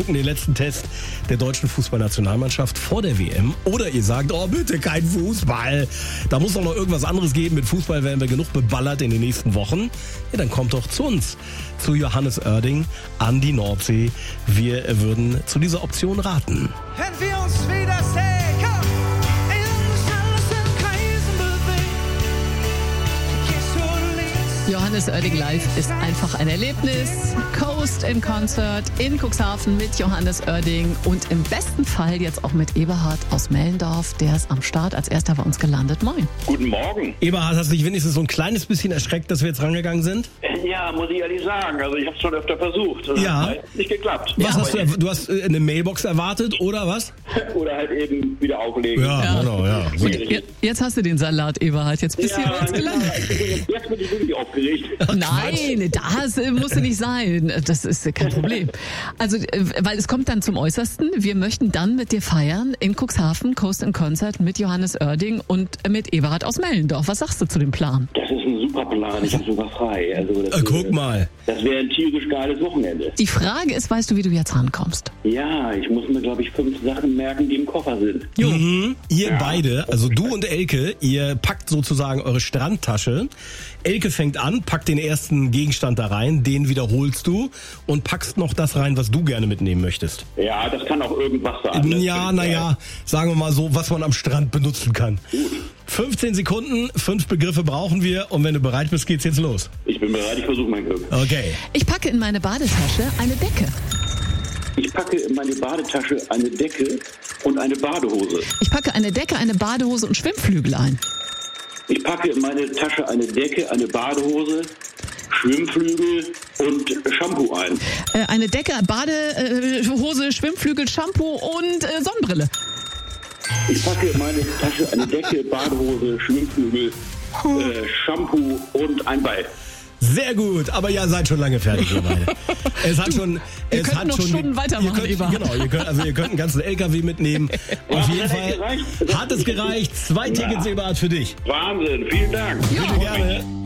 gucken den letzten Test der deutschen Fußballnationalmannschaft vor der WM. Oder ihr sagt, oh bitte, kein Fußball. Da muss doch noch irgendwas anderes geben. Mit Fußball werden wir genug beballert in den nächsten Wochen. Ja, dann kommt doch zu uns, zu Johannes Oerding an die Nordsee. Wir würden zu dieser Option raten. Wenn wir uns wiedersehen, komm, in schnellen Kreisen bewegen. Gehst du links. Johannes Oerding live ist einfach ein Erlebnis. Coast in Concert in Cuxhaven mit Johannes Oerding und im besten Fall jetzt auch mit Eberhard aus Mellendorf. Der ist am Start als erster bei uns gelandet. Moin. Guten Morgen. Eberhard, hast du dich wenigstens so ein kleines bisschen erschreckt, dass wir jetzt rangegangen sind? Ja, muss ich ehrlich sagen. Also ich habe es schon öfter versucht. Das Ja. hat nicht geklappt. Was hast du hast eine Mailbox erwartet, oder was? Oder halt eben wieder auflegen. Genau, ja. Und jetzt hast du den Salat, Eberhard. Jetzt bist du hier bei uns gelandet. Jetzt bin ich wirklich aufgeregt. Nein, das muss nicht sein. Das ist kein Problem. Also, weil es kommt dann zum Äußersten. Wir möchten dann mit dir feiern in Cuxhaven, Coast in Concert mit Johannes Oerding und mit Eberhard aus Mellendorf. Was sagst du zu dem Plan? Das ist ein super Plan. Ich habe sogar frei. Also Guck mal. Das wäre ein tierisch geiles Wochenende. Die Frage ist, weißt du, wie du jetzt rankommst? Ja, ich muss mir, glaube ich, 5 Sachen merken, die im Koffer sind. Ihr beide, also du und Elke, ihr packt sozusagen eure Strandtasche. Elke fängt an, packt den ersten Gegenstand da rein, den wiederholst du und packst noch das rein, was du gerne mitnehmen möchtest. Ja, das kann auch irgendwas sein. Ja, naja, sagen wir mal so, was man am Strand benutzen kann. 15 Sekunden, 5 Begriffe brauchen wir und wenn du bereit bist, geht's jetzt los. Ich bin bereit, ich versuche mein Glück. Okay. Ich packe in meine Badetasche eine Decke. Ich packe in meine Badetasche eine Decke und eine Badehose. Ich packe eine Decke, eine Badehose und Schwimmflügel ein. Ich packe in meine Tasche eine Decke, eine Badehose, Schwimmflügel und Shampoo ein. Eine Decke, Badehose, Schwimmflügel, Shampoo und Sonnenbrille. Ich packe in meine Tasche eine Decke, Badehose, Schwimmflügel, Shampoo und ein Ball. Sehr gut, aber ja, seid schon lange fertig, ihr beide. Wir könnten noch Stunden weitermachen, Eberhard. Genau, ihr könnt einen ganzen LKW mitnehmen. Auf jeden Fall hat es gereicht. 2 Tickets, Eberhard, für dich. Wahnsinn, vielen Dank. Bitte gerne.